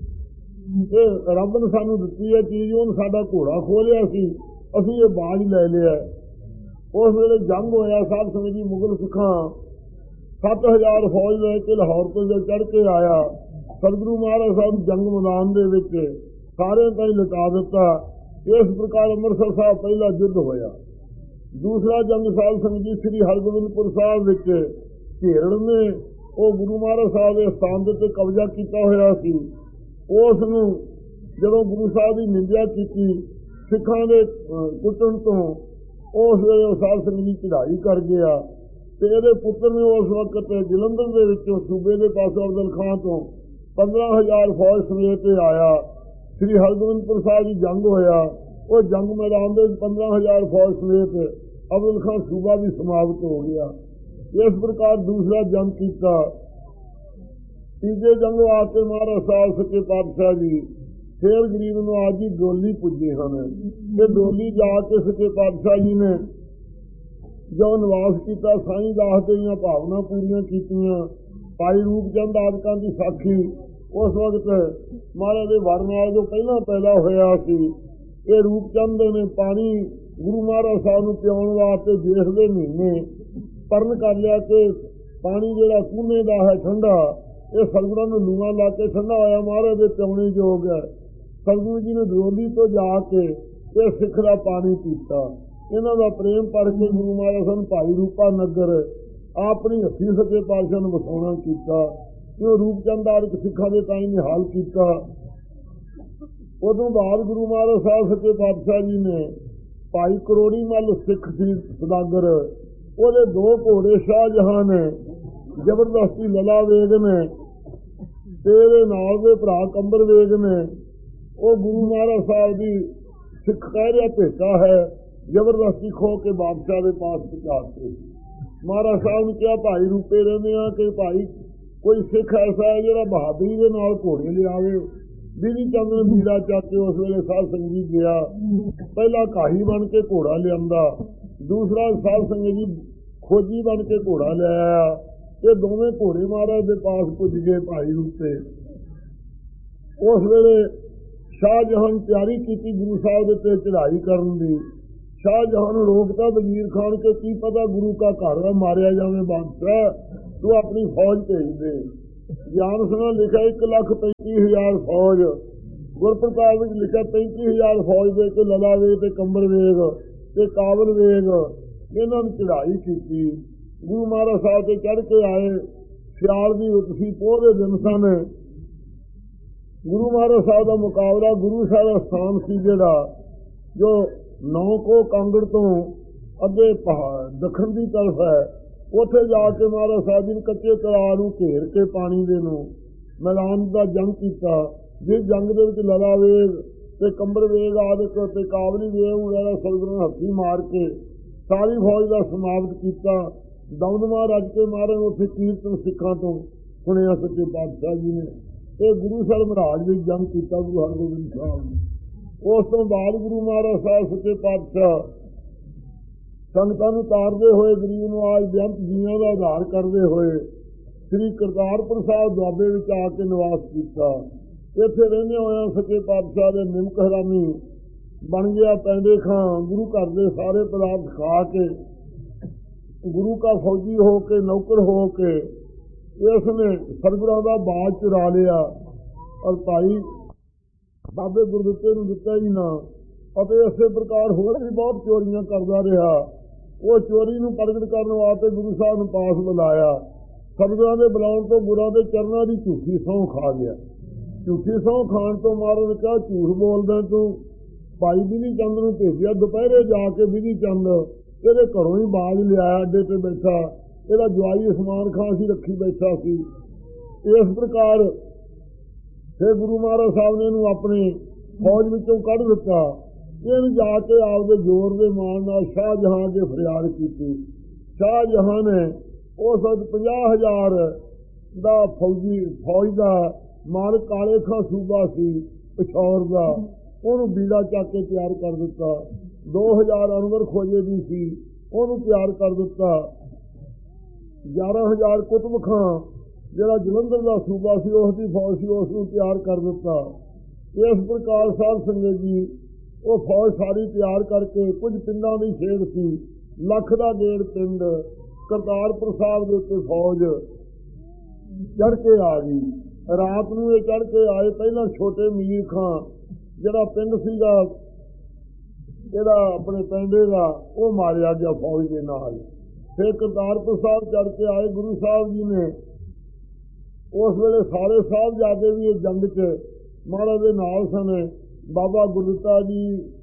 ਇਹ ਰੱਬ ਨੇ ਸਾਨੂੰ ਦਿੱਤੀ ਹੈ ਚੀਜ਼, ਉਹਨੇ ਸਾਡਾ ਘੋੜਾ ਖੋਹ ਲਿਆ ਸੀ, ਅਸੀਂ ਇਹ ਬਾਜ ਲੈ ਲਿਆ। ਉਸ ਵੇਲੇ ਜੰਗ ਹੋਇਆ। ਸਾਧ ਸੰਗਤ ਜੀ ਮੁਗਲ ਸਿੱਖਾਂ ਸੱਤ ਹਜ਼ਾਰ ਫੌਜ ਲੈ ਕੇ ਲਾਹੌਰ ਤੋਂ ਜਦ ਚੜ੍ਹ ਕੇ ਆਇਆ, ਸਤਿਗੁਰੂ ਮਹਾਰਾਜ ਸਾਹਿਬ ਜੰਗ ਮੈਦਾਨ ਦੇ ਵਿੱਚ ਸਾਰਿਆਂ ਤਾਂ ਹੀ ਲਟਾ ਦਿੱਤਾ। ਇਸ ਪ੍ਰਕਾਰ ਅੰਮ੍ਰਿਤਸਰ ਸਾਹਿਬ ਪਹਿਲਾ ਯੁੱਧ ਹੋਇਆ। ਦੂਸਰਾ ਜੰਗ ਸਾਧ ਸੰਗਤ ਜੀ ਸ੍ਰੀ ਹਰਗੋਬਿੰਦਪੁਰ ਸਾਹਿਬ ਵਿੱਚ ਘੇਰੜ ਨੇ ਉਹ ਗੁਰੂ ਮਹਾਰਾਜ ਸਾਹਿਬ ਦੇ ਸਥਾਨ ਦੇ ਉੱਤੇ ਕਬਜ਼ਾ ਕੀਤਾ ਹੋਇਆ ਸੀ। ਉਸ ਨੂੰ ਜਦੋਂ ਗੁਰੂ ਸਾਹਿਬ ਦੀ ਨਿੰਦਿਆ ਕੀਤੀ ਸਿੱਖਾਂ ਦੇ ਕੁੱਟਣ ਤੋਂ, ਉਸ ਵੇਲੇ ਉਹ ਸਾਧ ਸੰਗਤ ਜੀ ਚੜ੍ਹਾਈ ਕਰ ਗਿਆ ਤੇ ਇਹਦੇ ਪੁੱਤਰ ਨੇ ਉਸ ਵਕਤ ਜਲੰਧਰ ਦੇ ਵਿੱਚੋਂ ਸੂਬੇ ਦੇ ਪਾਸੋਂ ਅਬਦੁਲ ਖਾਂ ਤੋਂ ਪੰਦਰਾਂ ਹਜ਼ਾਰ ਫੌਜ ਸਮੇਤ ਆਇਆ। ਸ੍ਰੀ ਹਰਗੋਬਿੰਦਪੁਰ ਸਾਹਿਬ ਦੀ ਜੰਗ ਹੋਇਆ। ਉਹ ਜੰਗ ਮੈਦਾਨ ਦੇ ਵਿੱਚ ਪੰਦਰਾਂ ਹਜ਼ਾਰ ਫੌਜ ਸਮੇਤ ਅਬਦੁਲ ਖਾਂ ਸੂਬਾ ਵੀ ਸਮਾਪਤ ਹੋ ਗਿਆ। ਇਸ ਪ੍ਰਕਾਰ ਦੂਸਰਾ ਜੰਗ ਕੀਤਾ। ਤੀਜੇ ਜੰਗ ਵਾਸਤੇ ਮਹਾਰਾਜ ਸਾਹਿਬ ਸੱਚੇ ਪਾਤਸ਼ਾਹ ਜੀ ਫੇਰ ਗਰੀਬ ਨਵਾਜ ਜੀ ਡੋਲੀ ਪੁੱਜੇ ਹਨ। ਇਹ ਡੋਲੀ ਜਾ ਕੇ ਸੱਚੇ ਪਾਤਸ਼ਾਹ ਜੀ ਨੇ ਜੋ ਨਿਵਾਸ ਕੀਤਾ, ਸਾਈਂ ਦਾਸ ਦੀਆਂ ਭਾਵਨਾ ਪੂਰੀਆਂ ਕੀਤੀਆਂ। ਭਾਈ ਰੂਪ ਚੰਦ ਆਦਿਕਾਂ ਦੀ ਸਾਖੀ ਉਸ ਵਕਤ ਮਹਾਰਾਜ ਦੇ ਵਰ ਨਾਲ ਜੋ ਪਹਿਲਾਂ ਪੈਦਾ ਹੋਇਆ ਸੀ, ਇਹ ਰੂਪ ਚੰਦ ਨੇ ਪਾਣੀ ਗੁਰੂ ਮਹਾਰਾਜ ਸਾਹਿਬ ਨੂੰ ਪਿਆਉਣ ਵਾਸਤੇ ਜੇਠ ਦੇ ਮਹੀਨੇ ਪਰਨ ਕਰ ਲਿਆ ਕਿ ਪਾਣੀ ਜਿਹੜਾ ਕੂਨੇ ਦਾ ਹੈ ਠੰਡਾ, ਇਹ ਸਤਿਗੁਰਾਂ ਨੂੰ ਲੂਣਾ ਲਾ ਕੇ ਠੰਡਾ ਹੋਇਆ, ਮਹਾਰਾਜ ਦੇ ਪਿਆਉਣੇ ਯੋਗ ਹੈ। ਸਤਿਗੁਰੂ ਜੀ ਨੇ ਡੋਲੀ ਤੋਂ ਜਾ ਕੇ ਇਹ ਸਿੱਖ ਦਾ ਪਾਣੀ ਪੀਤਾ। ਇਹਨਾਂ ਦਾ ਪ੍ਰੇਮ ਪੜ ਕੇ ਗੁਰੂ ਮਹਾਰਾਜ ਸਾਹਿਬ ਭਾਈ ਰੂਪਾ ਨਗਰ ਆਪਣੀ ਹੱਥੀਂ ਸੱਚੇ ਪਾਤਸ਼ਾਹ ਨੂੰ ਵਸਾਉਣਾ ਕੀਤਾ ਕਿ ਉਹ ਰੂਪਚੰਦ ਆਦਿਕ ਸਿੱਖਾਂ ਦੇ ਤਾਈਂ ਨਿਹਾਲ ਕੀਤਾ। ਉਦੋਂ ਬਾਅਦ ਗੁਰੂ ਮਹਾਰਾਜ ਸਾਹਿਬ ਸੱਚੇ ਪਾਤਸ਼ਾਹ ਜੀ ਨੇ ਭਾਈ ਕਰੋੜੀ ਮੱਲ ਸਿੱਖ ਸੀ ਸਦਾਗਰ, ਉਹਦੇ ਦੋ ਘੋੜੇ ਸ਼ਾਹਜਹਾਂ ਨੇ ਜ਼ਬਰਦਸਤੀ ਲਲਾ ਵੇਗ ਨੇ ਤੇ ਇਹਦੇ ਨਾਲ ਦੇ ਭਰਾ ਕੰਬਰ ਵੇਗ ਨੇ, ਉਹ ਗੁਰੂ ਮਹਾਰਾਜ ਸਾਹਿਬ ਦੀ ਸਿੱਖ ਕਹਿ ਰਿਹਾ ਭੇਟਾ ਹੈ, ਜ਼ਬਰਦਸਤੀ ਖੋ ਕੇ ਬਾਦਸ਼ਾਹ ਦੇ ਪਾਸ ਪਹੁੰਚਾਤੇ। ਮਹਾਰਾਜ ਸਾਹਿਬ ਨੇ ਕਿਹਾ ਭਾਈ ਰੂਪੇ ਰਹਿੰਦੇ ਆ ਕਿ ਭਾਈ ਕੋਈ ਸਿੱਖ ਐਸਾ ਹੈ ਜਿਹੜਾ ਬਹਾਦਰੀ ਦੇ ਨਾਲ ਘੋੜੇ ਲਿਆਵੇ। ਬਿਧੀ ਚੰਦ ਨੇ ਬੀੜਾ ਚੱਕ ਕੇ ਉਸ ਵੇਲੇ ਸਾਧ ਸੰਗਤ ਗਿਆ। ਪਹਿਲਾ ਕਾਹੀ ਬਣ ਕੇ ਘੋੜਾ ਲਿਆਂਦਾ, ਦੂਸਰਾ ਸਾਧ ਸੰਗਤ ਜੀ ਖੋਜੀ ਬਣ ਕੇ ਘੋੜਾ ਲਿਆਇਆ। ਇਹ ਦੋਵੇਂ ਘੋੜੇ ਮਹਾਰਾਜ ਦੇ ਪਾਸ ਪੁੱਜ ਗਏ ਭਾਈ ਰੂਪੇ। ਉਸ ਵੇਲੇ ਸ਼ਾਹਜਹਾਂ ਤਿਆਰੀ ਕੀਤੀ ਗੁਰੂ ਸਾਹਿਬ ਦੇ ਤੇ ਚੜ੍ਹਾਈ ਕਰਨ ਦੀ। ਸ਼ਾਹਜਹਾਂ ਨੂੰ ਰੋਕਤਾ ਵਜ਼ੀਰ ਖਾਨ ਕੇ ਕੀ ਪਤਾ ਗੁਰੂ ਕਾ ਘਰ ਮਾਰਿਆ ਜਾਵੇ ਬਾਦਸ਼ਾਹ, ਤੂੰ ਆਪਣੀ ਫੌਜ ਭੇਜ ਦੇ। ਗਿਆਨ ਸਿੰਘ ਲਿਖਿਆ ਇੱਕ ਲੱਖ ਪੈਂਤੀ ਹਜ਼ਾਰ ਫੌਜ, ਗੁਰਪ੍ਰਤਾਪ ਵਿੱਚ ਲਿਖਿਆ ਪੈਂਤੀ ਹਜ਼ਾਰ ਫੌਜ ਦੇ ਕੇ ਲਲਾ ਵੇਗ ਤੇ ਕੰਬਲ ਵੇਗ ਤੇ ਕਾਬਲ ਵੇਗ ਇਹਨਾਂ ਨੂੰ ਚੜ੍ਹਾਈ ਕੀਤੀ। ਗੁਰੂ ਮਹਾਰਾਜ ਸਾਹਿਬ ਤੇ ਚੜ੍ਹ ਕੇ ਆਏ। ਸਿਆਲ ਦੀ ਰੁੱਤ ਸੀ, ਪੋਹ ਦੇ ਦਿਨ ਸਨ। ਗੁਰੂ ਮਹਾਰਾਜ ਸਾਹਿਬ ਦਾ ਮੁਕਾਬਲਾ ਗੁਰੂ ਸਾਹਿਬ ਦਾ ਸਥਾਨ ਸੀ ਜਿਹੜਾ ਜੋ ਨੌ ਕੋ ਕਾਂਗੜ ਤੋਂ ਅੱਗੇ ਪਹਾੜ ਦੱਖਣ ਦੀ ਤਰਫ ਹੈ। ਉੱਥੇ ਜਾ ਕੇ ਮਹਾਰਾਜ ਸਾਹਿਬ ਜੀ ਨੇ ਕੱਚੇ ਤਲਾਅ ਨੂੰ ਘੇਰ ਕੇ ਪਾਣੀ ਦੇ ਨੂੰ ਮੈਦਾਨ ਦਾ ਜੰਗ ਕੀਤਾ। ਜਿਸ ਜੰਗ ਦੇ ਵਿੱਚ ਲਲਾ ਵੇਗ ਤੇ ਕੰਬਲ ਵੇਗ ਆਦਿਕ ਤੇ ਕਾਬਲੀ ਵੇਗ ਵਗੈਰਾ ਸਤਿਗੁਰਾਂ ਨੇ ਹੱਥੀਂ ਮਾਰ ਕੇ ਸਾਰੀ ਫੌਜ ਦਾ ਸਮਾਪਤ ਕੀਤਾ। ਦਮਦਮਾ ਰੱਜ ਕੇ ਮਾਰੇ ਉੱਥੇ ਕੀਰਤਨ ਸਿੱਖਾਂ ਤੋਂ ਸੁਣਿਆ ਸੱਚੇ ਪਾਤਸ਼ਾਹ ਜੀ ਨੇ। ਇਹ ਗੁਰੂ ਸਾਹਿਬ ਮਹਾਰਾਜ ਵਿੱਚ ਜੰਗ ਕੀਤਾ ਗੁਰੂ ਹਰਗੋਬਿੰਦ ਸਾਹਿਬ ਨੇ। ਉਸ ਤੋਂ ਬਾਅਦ ਗੁਰੂ ਮਹਾਰਾਜ ਸਾਹਿਬ ਸੱਚੇ ਪਾਤਸ਼ਾਹ ਸੰਗਤਾਂ ਨੂੰ ਤਾਰਦੇ ਹੋਏ, ਗਰੀਬ ਨੂੰ ਆਜ ਬੇਅੰਤ ਜੀਆਂ ਦਾ ਆਧਾਰ ਕਰਦੇ ਹੋਏ ਸ੍ਰੀ ਕਰਤਾਰਪੁਰ ਸਾਹਿਬ ਦੁਆਬੇ ਵਿੱਚ ਆ ਕੇ ਨਿਵਾਸ ਕੀਤਾ। ਇੱਥੇ ਰਹਿੰਦੇ ਹੋਇਆ ਸੱਚੇ ਪਾਤਸ਼ਾਹ ਦੇ ਨਿਮਕ ਹਰਾਮੀ ਬਣ ਗਿਆ ਪੈਂਦੇ ਖਾਂ। ਗੁਰੂ ਘਰ ਦੇ ਸਾਰੇ ਪਦਾਰਥ ਖਾ ਕੇ ਗੁਰੂ ਕਾ ਫੌਜੀ ਹੋ ਕੇ ਨੌਕਰ ਹੋ ਕੇ ਇਸ ਨੇ ਸਤਿਗੁਰਾਂ ਦਾ ਬਾਜ ਚੁਰਾ ਲਿਆ। ਔਰ ਭਾਈ ਬਾਬੇ ਗੁਰਦਿੱਤੇ ਨੂੰ ਦਿੱਤਾ ਹੀ ਨਾ। ਅਤੇ ਇਸੇ ਪ੍ਰਕਾਰ ਹੋਰ ਵੀ ਬਹੁਤ ਚੋਰੀਆਂ ਕਰਦਾ ਰਿਹਾ। ਉਹ ਚੋਰੀ ਨੂੰ ਪ੍ਰਗਟ ਕਰਨ ਵਾਸਤੇ ਗੁਰੂ ਸਾਹਿਬ ਨੂੰ ਪਾਸ ਬੁਲਾਇਆ। ਸਤਿਗੁਰਾਂ ਦੇ ਬੁਲਾਉਣ ਤੋਂ ਗੁਰਾਂ ਦੇ ਚਰਨਾਂ ਦੀ ਝੂਠੀ ਸਹੁੰ ਖਾ ਗਿਆ। ਝੂਠੀ ਸਹੁੰ ਖਾਣ ਤੋਂ ਮਹਾਰਾਜ ਨੇ ਕਿਹਾ ਝੂਠ ਬੋਲਦਾ ਤੂੰ। ਭਾਈ ਬਿਧੀ ਚੰਦ ਨੂੰ ਭੇਜਿਆ। ਦੁਪਹਿਰੇ ਜਾ ਕੇ ਬਿਧੀ ਚੰਦ ਇਹਦੇ ਘਰੋਂ ਹੀ ਬਾਜ ਲਿਆਇਆ। ਅੱਡੇ ਤੇ ਬੈਠਾ ਇਹਦਾ ਜਵਾਈ ਉਸਮਾਨ ਖਾਂ ਸੀ ਰੱਖੀ ਬੈਠਾ ਸੀ। ਇਸ ਪ੍ਰਕਾਰ ਫਿਰ ਗੁਰੂ ਮਹਾਰਾਜ ਸਾਹਿਬ ਨੇ ਇਹਨੂੰ ਆਪਣੀ ਫੌਜ ਵਿੱਚੋਂ ਕੱਢ ਦਿੱਤਾ। ਇਹਨੂੰ ਜਾ ਕੇ ਆਪਦੇ ਜ਼ੋਰ ਦੇ ਮਾਣ ਨਾਲ ਸ਼ਾਹਜਹਾਂ ਅੱਗੇ ਫਰਿਆਦ ਕੀਤੀ। ਸ਼ਾਹਜਹਾਂ ਨੇ ਉਸ ਵਕਤ ਪੰਜਾਹ ਹਜ਼ਾਰ ਦਾ ਫੌਜੀ ਫੌਜ ਦਾ ਮਾਲਕ ਕਾਲੇ ਖਾਂ ਸੂਬਾ ਸੀ ਪਿਸ਼ੌਰ ਦਾ। ਉਹਨੂੰ ਬੀੜਾ ਚੱਕ ਕੇ ਤਿਆਰ ਕਰ ਦਿੱਤਾ। ਦੋ ਹਜ਼ਾਰ ਅਨਵਰ ਖੋਜੇ ਦੀ ਸੀ, ਉਹਨੂੰ ਤਿਆਰ ਕਰ ਦਿੱਤਾ। ਗਿਆਰਾਂ ਹਜ਼ਾਰ ਕੁਤਬ ਖਾਂ ਜਿਹੜਾ ਜਲੰਧਰ ਦਾ ਸੂਬਾ ਸੀ ਉਸ ਦੀ ਫੌਜ ਸੀ, ਉਸ ਨੂੰ ਤਿਆਰ ਕਰ ਦਿੱਤਾ। ਇਸ ਪ੍ਰਕਾਰ ਸਾਧ ਸੰਗਤ ਜੀ ਉਹ ਫੌਜ ਸਾਰੀ ਤਿਆਰ ਕਰਕੇ ਕੁਝ ਪਿੰਡਾਂ ਦੀ ਖੇਡ ਸੀ। ਲੱਖ ਦਾ ਡੇਢ ਪਿੰਡ ਕਰਤਾਰਪੁਰ ਸਾਹਿਬ ਦੇ ਉੱਤੇ ਫੌਜ ਚੜ੍ਹ ਕੇ ਆ ਗਈ। ਰਾਤ ਨੂੰ ਇਹ ਚੜ੍ਹ ਕੇ ਆਏ। ਪਹਿਲਾਂ ਛੋਟੇ ਮੀਰ ਖਾਂ ਜਿਹੜਾ ਪਿੰਡ ਸੀਗਾ ਇਹਦਾ ਆਪਣੇ ਪਿੰਡੇ ਦਾ, ਉਹ ਮਾਰਿਆ ਗਿਆ ਫੌਜ ਦੇ ਨਾਲ। ਫਿਰ ਕਰਤਾਰਪੁਰ ਸਾਹਿਬ ਚੜ੍ਹ ਕੇ ਆਏ। ਗੁਰੂ ਸਾਹਿਬ ਜੀ ਨੇ ਉਸ ਵੇਲੇ ਸਾਰੇ ਸਾਹਿਬਜ਼ਾਦੇ ਵੀ ਇਹ ਜੰਗ 'ਚ ਮਹਾਰਾਜ ਦੇ ਨਾਲ ਸਨ। ਬਾਬਾ ਗੁਰਦਿੱਤਾ ਜੀ,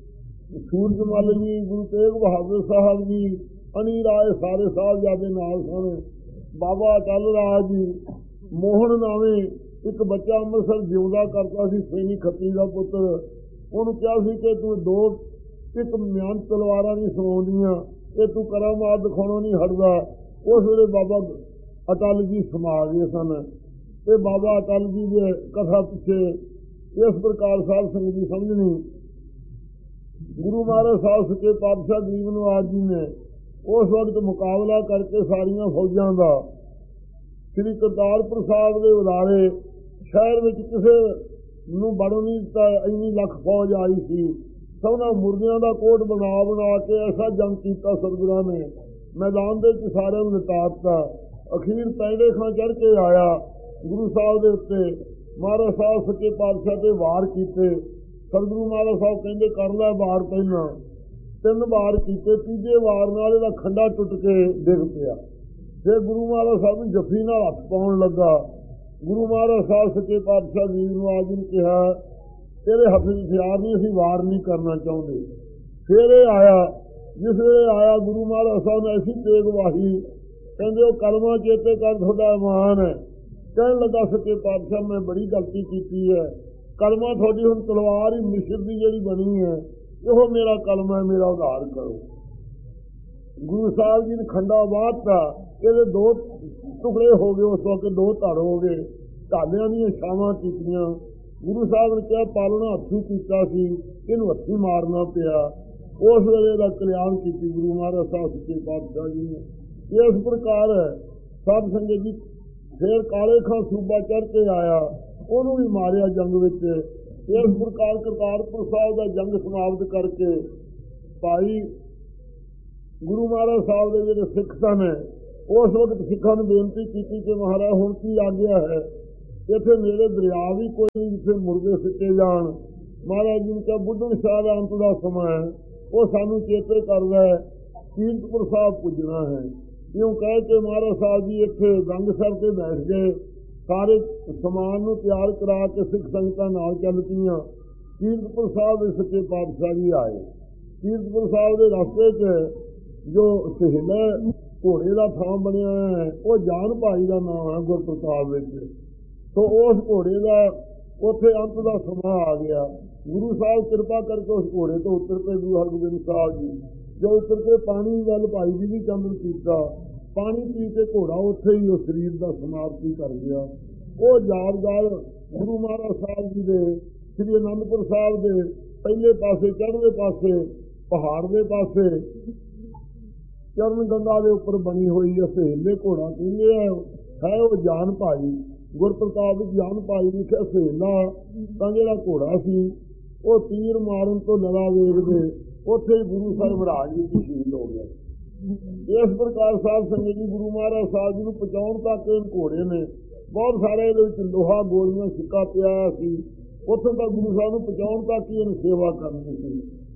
ਸੂਰਜਮਲ ਜੀ, ਗੁਰੂ ਤੇਗ ਬਹਾਦਰ ਸਾਹਿਬ ਜੀ, ਅਣੀ ਰਾਏ ਸਾਰੇ ਸਾਹਿਬਜ਼ਾਦੇ ਨਾਲ ਸਨ। ਬਾਬਾ ਅਟਲ ਰਾਜ ਜੀ, ਮੋਹਨ ਨਾਵੇਂ ਇੱਕ ਬੱਚਾ ਅੰਮ੍ਰਿਤਸਰ ਜਿਉਂਦਾ ਕਰਦਾ ਸੀ, ਸੈਣੀ ਖੱਤਰੀ ਦਾ ਪੁੱਤਰ। ਉਹਨੂੰ ਕਿਹਾ ਸੀ ਕਿ ਤੂੰ ਦੋ ਇੱਕ ਮਿਆਨ ਤਲਵਾਰਾਂ ਨਹੀਂ ਸਮਾਉਂਦੀਆਂ, ਇਹ ਤੂੰ ਕਰਾਮਾਤ ਦਿਖਾਉਣੋਂ ਨਹੀਂ ਹਟਦਾ। ਉਸ ਵੇਲੇ ਬਾਬਾ ਅਟਲ ਜੀ ਸਮਾ ਗਏ ਸਨ। ਤੇ ਬਾਬਾ ਅਟਲ ਜੀ ਦੇ ਕਥਾ ਪਿੱਛੇ ਇਸ ਪ੍ਰਕਾਰ ਸਾਧ ਸੰਗਤ ਦੀ ਸਮਝਣੀ। ਗੁਰੂ ਮਹਾਰਾਜ ਸਾਹਿਬ ਸੱਚੇ ਪਾਤਸ਼ਾਹ ਗਰੀਬ ਨਵਾਜ ਜੀ ਨੇ ਉਸ ਵਕਤ ਮੁਕਾਬਲਾ ਕਰਕੇ ਸਾਰੀਆਂ ਫੌਜਾਂ ਦਾ ਸ੍ਰੀ ਕਰਤਾਰਪੁਰ ਸਾਹਿਬ ਦੇ ਉਦਾਰੇ ਸ਼ਹਿਰ ਵਿੱਚ ਕਿਸੇ ਨੂੰ ਵੜਨ ਨਹੀਂ ਦਿੱਤਾ। ਇੰਨੀ ਲੱਖ ਫੌਜ ਆਈ ਸੀ। ਸਭਨਾਂ ਮੁਰਗਿਆਂ ਦਾ ਕੋਟ ਬਣਾ ਬਣਾ ਕੇ ਐਸਾ ਜੰਗ ਕੀਤਾ ਸਤਿਗੁਰਾਂ ਨੇ, ਮੈਦਾਨ ਦੇ ਵਿੱਚ ਸਾਰਿਆਂ ਨੂੰ ਲਿਟਾ ਦਿੱਤਾ। ਅਖੀਰ ਪੈਂਡੇ ਖਾਂ ਚੜ੍ਹ ਕੇ ਆਇਆ ਗੁਰੂ ਸਾਹਿਬ ਦੇ ਉੱਤੇ। ਮਹਾਰਾਜ ਸਾਹਿਬ ਸੱਚੇ ਪਾਤਸ਼ਾਹ ਤੇ ਵਾਰ ਕੀਤੇ। ਸਤਿਗੁਰੂ ਮਹਾਰਾਜ ਸਾਹਿਬ ਕਹਿੰਦੇ ਕਰ ਲੈ ਵਾਰ। ਪਹਿਲਾਂ ਤਿੰਨ ਵਾਰ ਕੀਤੇ, ਤੀਜੇ ਵਾਰ ਨਾਲ ਇਹਦਾ ਖੰਡਾ ਟੁੱਟ ਕੇ ਡਿੱਗ ਪਿਆ। ਫਿਰ ਗੁਰੂ ਮਹਾਰਾਜ ਸਾਹਿਬ ਨੂੰ ਜੱਫੀ ਨਾਲ ਹੱਥ ਪਾਉਣ ਲੱਗਾ। ਗੁਰੂ ਮਹਾਰਾਜ ਸਾਹਿਬ ਸੱਚੇ ਪਾਤਸ਼ਾਹ ਜੀ ਨੂੰ ਆਜ ਨੂੰ ਕਿਹਾ ਤੇਰੇ ਹੱਥ ਵਿੱਚ ਹਥਿਆਰ ਨਹੀਂ, ਅਸੀਂ ਵਾਰ ਨਹੀਂ ਕਰਨਾ ਚਾਹੁੰਦੇ। ਫਿਰ ਇਹ ਆਇਆ। ਜਿਸ ਵੇਲੇ ਆਇਆ ਗੁਰੂ ਮਹਾਰਾਜ ਸਾਹਿਬ ਨੇ ਐਸੀ ਤੇਗ ਵਾਹੀ, ਕਹਿੰਦੇ ਉਹ ਕਲਮਾ ਚੇਤੇ ਕਰ, ਤੁਹਾਡਾ ਇਮਾਨ ਹੈ। ਕਹਿਣ ਲੱਗਾ ਸੱਚੇ ਪਾਤਸ਼ਾਹ ਮੈਂ ਬੜੀ ਗਲਤੀ ਕੀਤੀ ਹੈ। ਕਲਮਾ ਤੁਹਾਡੀ ਹੁਣ ਤਲਵਾਰ ਹੀ ਮਿਸਰ ਦੀ ਜਿਹੜੀ ਬਣੀ ਹੈ, ਇਹੋ ਮੇਰਾ ਕਲਮਾ ਹੈ, ਮੇਰਾ ਉਧਾਰ ਕਰੋ। ਗੁਰੂ ਸਾਹਿਬ ਜੀ ਨੇ ਖੰਡਾ ਬਾਧਤਾ। ਇਹਦੇ ਦੋ ਟੁਕੜੇ ਹੋ ਗਏ। ਉਸ ਵਕਤ ਦੋ ਧੜ ਹੋ ਗਏ। ਢਾਲਿਆਂ ਦੀਆਂ ਛਾਵਾਂ ਕੀਤੀਆਂ। ਗੁਰੂ ਸਾਹਿਬ ਨੇ ਕਿਹਾ ਪਾਲਣਾ ਹੱਥੀਂ ਕੀਤਾ ਸੀ, ਇਹਨੂੰ ਹੱਥੀਂ ਮਾਰਨਾ ਪਿਆ। ਉਸ ਵੇਲੇ ਦਾ ਕਲਿਆਣ ਕੀਤੀ ਗੁਰੂ ਮਹਾਰਾਜ ਸਾਹਿਬ ਸੱਚੇ ਪਾਤਸ਼ਾਹ ਜੀ ਨੇ। ਇਸ ਪ੍ਰਕਾਰ ਸਾਧ ਸੰਗਤ ਜੀ ਫਿਰ ਕਾਲੇ ਖਾਂ ਸੂਬਾ ਚੜ੍ਹ ਕੇ ਆਇਆ, ਉਹਨੂੰ ਵੀ ਮਾਰਿਆ ਜੰਗ ਵਿੱਚ। ਇਸ ਪ੍ਰਕਾਰ ਕਰਤਾਰਪੁਰ ਸਾਹਿਬ ਦਾ ਜੰਗ ਸਮਾਪਤ ਕਰਕੇ ਭਾਈ ਗੁਰੂ ਮਹਾਰਾਜ ਸਾਹਿਬ ਦੇ ਜਿਹੜੇ ਸਿੱਖ ਸਨ उस वक्त सिखा ने बेनती की कि महाराज हुण की आ गया है, इत्थे मेरे दरिया भी कोई नहीं जिथे मुर्गे सिੱਟੇ जाण। महाराज जी ने कहा बुढ़न शाह का अंत का समा है, वो सानू चेते करदा है कीरतपुर साहब पुजना है। यूं कह के महाराज साहब जी इत्थे गंगसर ते बैठ गए, सारे समान नूं तैयार करा के सिख संगतां नाल चल पईआं। कीरतपुर साहब दे सच्चे पातशाह जी आए। कीरतपुर साहब के रस्ते च जो सहेला घोड़े का थां बनया है वो जान भाई का नाम है गुरप्रताप विच। तो उस घोड़े का उत्थे अंत का समा आ गया। गुरु साहब कृपा करके उस घोड़े तो उतर पे गुरु हरगोबिंद साहब जी जो उतर के पानी वाल भाई जी भी चंदन पीता, पानी पी के घोड़ा उत्थे ही उस शरीर का समाप्ति कर गया। वो यादगार गुरु महाराज साहब जी के श्री आनंदपुर साहब के पहले पासे चढ़ते पासे पहाड़ के पासे चरण गंगा के उपर बनी हुई है सहेले घोड़ा कहते है वो जान भाई गुरप्रताप जान भाई लिखा सहेला तो जो घोड़ा सी वो तीर मारन तो लड़ा वेखते उत्थे गुरु साहब महाराज जी शहीद हो गया। इस प्रकार साध संगत जी गुरु महाराज साहब जी को पहुंचाने तक इन घोड़े ने बहुत सारे लोहा गोलियां सिक्का पिया सी, उत्थों तक गुरु साहब को पहुंचाने तक ही इन सेवा करनी सी।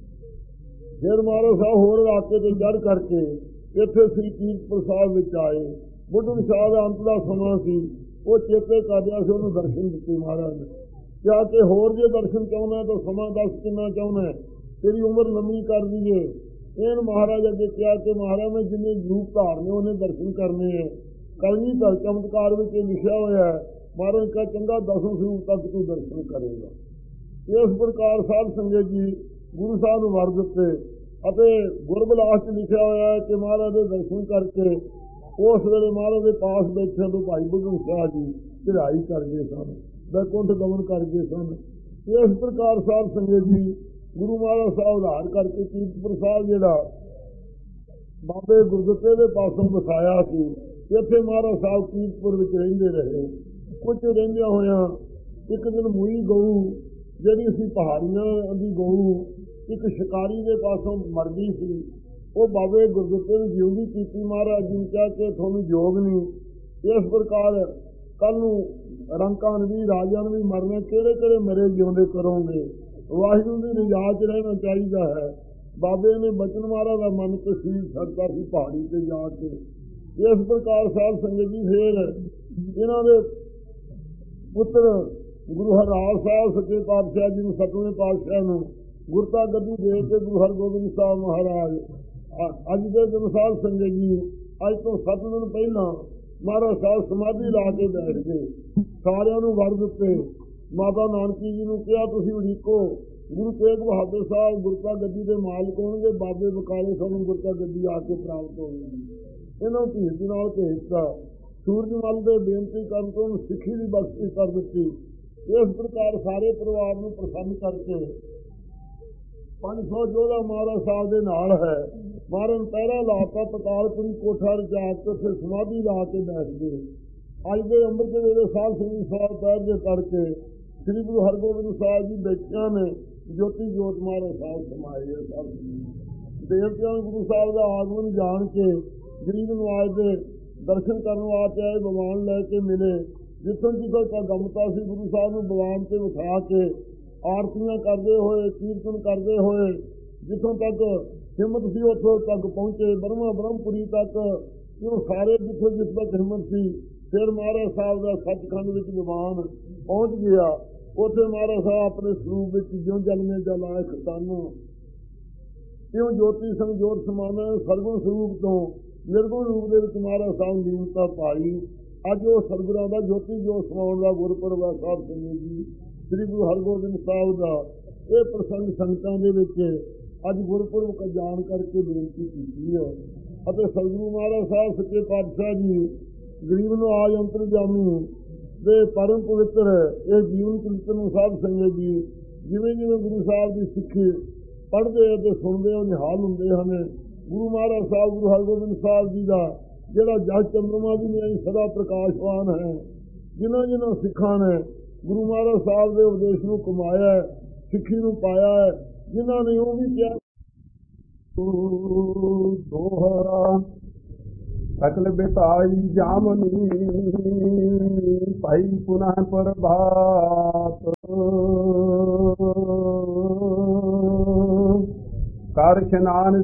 फिर महाराज साहब होर इलाके से चढ़ करके इत्थे श्री कीरतपुर साहब विच आए। बुढ़न शाह का अंत का समा सी, वो चेते कर रहा से उन्होंने दर्शन दिते महाराज ने। क्या कि होर जे दर्शन चाहना तो समा दस कितना चाहना है, तेरी उम्र लंबी कर दीए। इन महाराज अगे क्या कि महाराज में जिन्हें रूप धारने उन्हें दर्शन करने हैं। कलगीधर चमत्कार में लिखा हुआ है महाराज का चंगा दसों स्वरूप तक तू दर्शन करेगा। इस प्रकार साध संगत जी गुरु साहब ने वर दिते ਅਤੇ ਗੁਰਬਿਲਾਸ ਚ ਲਿਖਿਆ ਹੋਇਆ ਹੈ ਕਿ ਮਹਾਰਾਜ ਦੇ ਦਰਸ਼ਨ ਕਰਕੇ ਉਸ ਵੇਲੇ ਮਹਾਰਾਜ ਦੇ ਪਾਸ ਬੈਠੇ ਤੋਂ ਭਾਈ ਬੁੱਢਨ ਸ਼ਾਹ ਜੀ ਚੜ੍ਹਾਈ ਕਰ ਗਏ ਸਨ, ਬੈਕੁੰਠ ਗਮਨ ਕਰ ਗਏ ਸਨ। ਇਸ ਪ੍ਰਕਾਰ ਸਾਧ ਸੰਗਤ ਜੀ ਗੁਰੂ ਮਹਾਰਾਜ ਸਾਹਿਬ ਉਧਾਰ ਕਰਕੇ ਕੀਰਤਪੁਰ ਸਾਹਿਬ ਜਿਹੜਾ ਬਾਬੇ ਗੁਰਦਿੱਤੇ ਦੇ ਪਾਸੋਂ ਵਸਾਇਆ ਸੀ, ਇੱਥੇ ਮਹਾਰਾਜ ਸਾਹਿਬ ਕੀਰਤਪੁਰ ਵਿੱਚ ਰਹਿੰਦੇ ਰਹੇ। ਕੁਝ ਰਹਿੰਦਿਆਂ ਹੋਇਆਂ ਇੱਕ ਦਿਨ ਮੂਈ ਗਊ ਜਿਹੜੀ ਸੀ ਪਹਾੜੀਆਂ ਦੀ ਗਊ एक शिकारी के पासों मर गई सी, वो बाबे गुरदित्ते ने जिंदी की। महाराज जी ने कहा कि थोनू योग नहीं, इस प्रकार कल रंका ने भी राजा ने भी मरना, केड़े केड़े मरे जिंदे करोगे, वाहिगुरू की निजात रहना चाहिए है। बाबे ने बचन महाराज का मन के शील छड़ता सी पहाड़ी से जाके। इस प्रकार साध संगत जी फिर इन्होंने पुत्र गुरु हरराज साहब सच्चे पातशाह जी ने सतवें पातशाह ने गुरता गद्दी दे के गुरु हरगोबिंद साहब महाराज अज के दिन साध संगत जी अज तो सत दिन पहला महाराज साहब समाधि ला के बैठ गए। सारिਆਂ ਨੂੰ वर दिते। माता नानकी जी ने कहा तुसीं उड़ीको, गुरु तेग बहादुर साहब गुरता गद्दी के मालिक होणगे, बाबे बकाले सानूं गुरता गद्दी आके प्राप्त होगी। इन्हों धीर दे नाल भेजता। सूरजमल के बेनती करन तो सिੱਖੀ ਦੀ बख्शी कर दी। इस प्रकार सारे परिवार ਨੂੰ प्रसन्न करके पांच सौ जोधा महाराज साहब के नाल है। महाराज पहरा लाता पतालपुरी कोठा रचा के फिर समाधि ला के बैठ गए। अज के अमृत वेले साध संगत साहब पैर के करके श्री गुरु हरगोबिंद साहब जी बेटियां ने ज्योति जोत महाराज साहब समाए। देवतियां गुरु साहब का आगमन जान के गरीब नवाज के दर्शन करने वास्ते आए, भगवान लैके मिले। जितों जितों का गमता सी गुरु साहब ने भगवान से उठा के आरतियां करते हुए कीर्तन करते हुए जितों तक हिम्मत सी उतों तक पहुंचे, ब्रह्मा ब्रह्मपुरी तक क्यों सारे जितों जिस तक हिम्मत सी। फिर महाराज साहब का सचखंड विच विमान पहुंच गया। उत्थे महाराज साहब अपने स्वरूप विच ज्यों जल में जल आए खताना क्यों ज्योति संजोत समाना सरगुण स्वरूप तो निर्गुण रूप के विच महाराज साहब लीनता पाई। अज वो सरगुरां दा ज्योति जो समाउण दा गुरपुरब है। साहब संगत जी श्री गुरु हरगोबिंद साहब का यह प्रसंग संगतां दे विच अज गुरपुरब का जान करके बेनती की है। सतगुरु महाराज साहब सच्चे पातशाह जी गरीब नवाज अंतरजामी दे परम पवित्र ये जीवन कीर्तन साध संगत जी जिमें जिमें गुरु साहब की सिक्खी पढ़ते तो सुनते निहाल होंगे हैं। गुरु महाराज साहब गुरु हरगोबिंद साहब जी का जोड़ा जस चंद्रमा भी नहीं सदा प्रकाशवान है। जिन्होंने जिन्होंने सिखा ने गुरु महाराज साहब के उपदेश को कमाया है, सिक्खी को पाया है। जिन्होंने वो भी क्या दोहरा सकल बिताई जामनी पाई पुनः प्रभात कर स्नान